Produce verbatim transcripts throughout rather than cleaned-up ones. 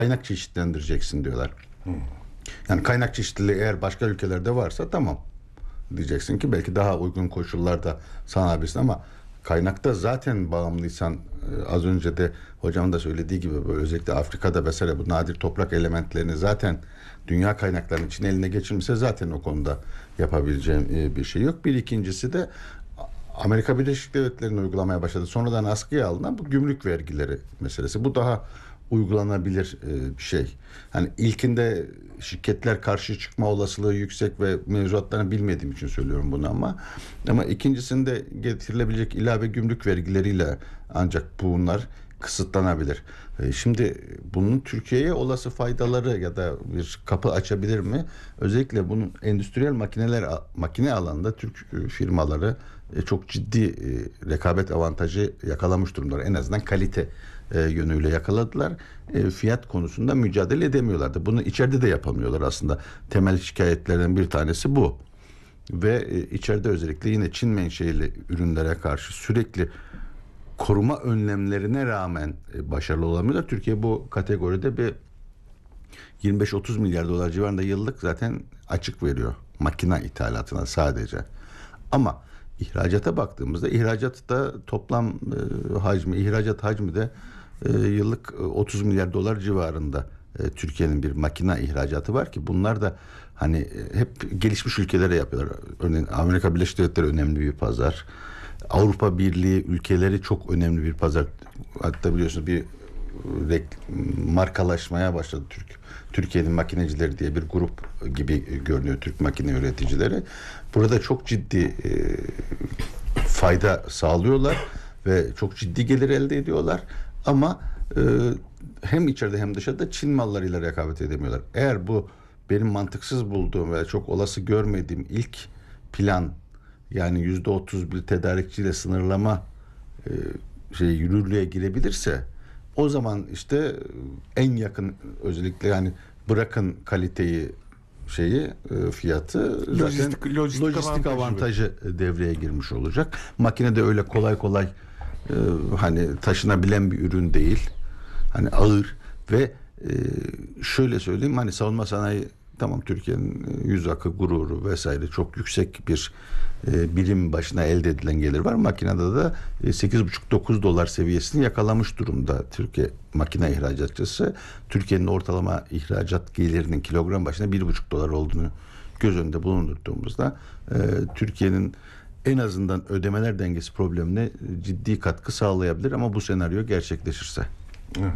kaynak çeşitlendireceksin diyorlar. Hmm. Yani kaynak çeşitliliği eğer başka ülkelerde varsa tamam. Diyeceksin ki belki daha uygun koşullarda sağlayabilirsin ama kaynakta zaten bağımlıysan az önce de hocam da söylediği gibi böyle özellikle Afrika'da vesaire bu nadir toprak elementlerini zaten dünya kaynaklarının için eline geçirmişse zaten o konuda yapabileceğim bir şey yok. Bir ikincisi de Amerika Birleşik Devletleri'nin uygulamaya başladı. Sonradan askıya alınan bu gümrük vergileri meselesi. Bu daha uygulanabilir bir şey. Hani ilkinde şirketler karşı çıkma olasılığı yüksek ve mevzuatlarını bilmediğim için söylüyorum bunu ama ama ikincisinde getirilebilecek ilave gümrük vergileriyle ancak bunlar kısıtlanabilir. Şimdi bunun Türkiye'ye olası faydaları ya da bir kapı açabilir mi? Özellikle bunun endüstriyel makineler makine alanında Türk firmaları çok ciddi rekabet avantajı yakalamış durumdalar. En azından kalite yönüyle yakaladılar. Fiyat konusunda mücadele edemiyorlardı. Bunu içeride de yapamıyorlar aslında. Temel şikayetlerden bir tanesi bu. Ve içeride özellikle yine Çin menşeli ürünlere karşı sürekli koruma önlemlerine rağmen başarılı olamıyorlar. Türkiye bu kategoride bir yirmi beş otuz milyar dolar civarında yıllık zaten açık veriyor. Makine ithalatına sadece. Ama ihracata baktığımızda ihracatta toplam e, hacmi, ihracat hacmi de e, yıllık otuz milyar dolar civarında. E, Türkiye'nin bir makine ihracatı var ki bunlar da hani e, hep gelişmiş ülkelere yapıyorlar. Örneğin Amerika Birleşik Devletleri önemli bir pazar. Avrupa Birliği ülkeleri çok önemli bir pazar. Hatta biliyorsunuz bir markalaşmaya başladı Türk. Türkiye'nin makinecileri diye bir grup gibi görünüyor Türk makine üreticileri. Burada çok ciddi e, fayda sağlıyorlar ve çok ciddi gelir elde ediyorlar. Ama e, hem içeride hem dışarıda Çin mallarıyla rekabet edemiyorlar. Eğer bu benim mantıksız bulduğum ve çok olası görmediğim ilk plan yani yüzde otuz bir tedarikçiyle sınırlama e, şey yürürlüğe girebilirse o zaman işte en yakın özellikle yani bırakın kaliteyi şeyi e, fiyatı lojistik, zaten lojistik, lojistik avantajı, avantajı devreye girmiş olacak. Makine de öyle kolay kolay e, hani taşınabilen bir ürün değil. Hani ağır ve e, şöyle söyleyeyim hani savunma sanayi tamam Türkiye'nin yüz akı gururu vesaire çok yüksek bir e, birim başına elde edilen gelir var. Makinede de e, sekiz buçuk dokuz dolar seviyesini yakalamış durumda Türkiye makine ihracatçısı. Türkiye'nin ortalama ihracat gelirinin kilogram başına bir buçuk dolar olduğunu göz önünde bulundurduğumuzda e, Türkiye'nin en azından ödemeler dengesi problemine ciddi katkı sağlayabilir ama bu senaryo gerçekleşirse. Evet.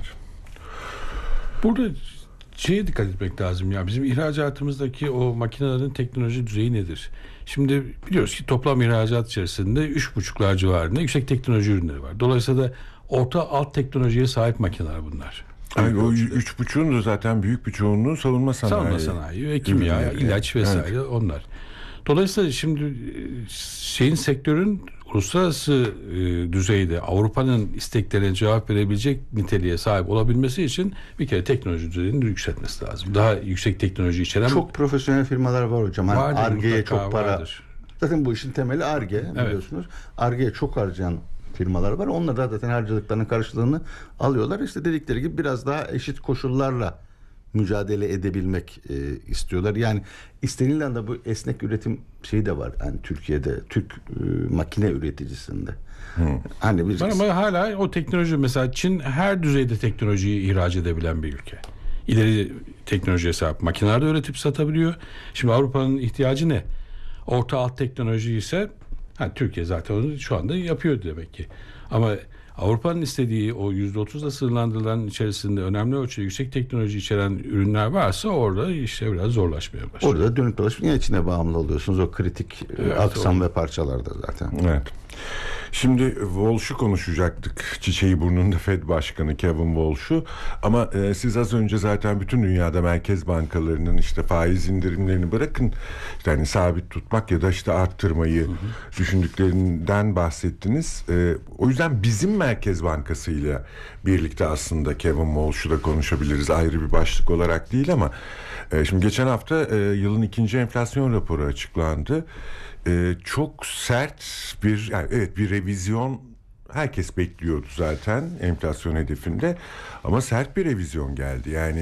Burada şeye dikkat etmek lazım ya. Bizim ihracatımızdaki o makinelerin teknoloji düzeyi nedir? Şimdi biliyoruz ki toplam ihracat içerisinde üç buçuklar civarında yüksek teknoloji ürünleri var. Dolayısıyla da orta alt teknolojiye sahip makineler bunlar. Yani o üç buçuğun da zaten büyük bir çoğunluğu savunma sanayi. Savunma sanayi ve kimya, ürünleri, ilaç vesaire evet. Onlar. Dolayısıyla şimdi şeyin sektörün uluslararası e, düzeyde Avrupa'nın isteklerine cevap verebilecek niteliğe sahip olabilmesi için bir kere teknoloji düzeyini yükseltmesi lazım. Daha yüksek teknoloji içeren çok profesyonel firmalar var hocam. Hani Ar-Ge'ye çok para. Vardır. Zaten bu işin temeli Ar-Ge biliyorsunuz. Evet. Ar-Ge'ye çok harcayan firmalar var. Onlar da zaten harcadıklarının karşılığını alıyorlar. İşte dedikleri gibi biraz daha eşit koşullarla mücadele edebilmek e, istiyorlar. Yani istenilen de bu esnek üretim şeyi de var. Yani Türkiye'de Türk e, makine üreticisinde. Hmm. Hani biz ama hala o teknoloji mesela Çin her düzeyde teknolojiyi ihraç edebilen bir ülke. İleri teknolojiye sahip makineler de üretip satabiliyor. Şimdi Avrupa'nın ihtiyacı ne? Orta alt teknoloji ise ha, Türkiye zaten onu şu anda yapıyor demek ki. Ama Avrupa'nın istediği o yüzde otuzla sınırlandırılan içerisinde önemli ölçüde yüksek teknoloji içeren ürünler varsa orada işte biraz zorlaşmaya başlıyor. Orada dönüp dolaşıp yine içine bağımlı oluyorsunuz. O kritik evet, aksam ve parçalarda zaten. Evet. Şimdi Walsh'u konuşacaktık. Çiçeği burnunda Fed Başkanı Kevin Walsh'u. Ama e, siz az önce zaten bütün dünyada merkez bankalarının işte faiz indirimlerini bırakın. İşte hani sabit tutmak ya da işte arttırmayı hı hı. düşündüklerinden bahsettiniz. E, o yüzden bizim Merkez Bankası ile birlikte aslında Kevin Walsh'u da konuşabiliriz. Ayrı bir başlık olarak değil ama e, şimdi geçen hafta e, yılın ikinci enflasyon raporu açıklandı. Ee, çok sert bir yani evet bir revizyon herkes bekliyordu zaten enflasyon hedefinde ama sert bir revizyon geldi yani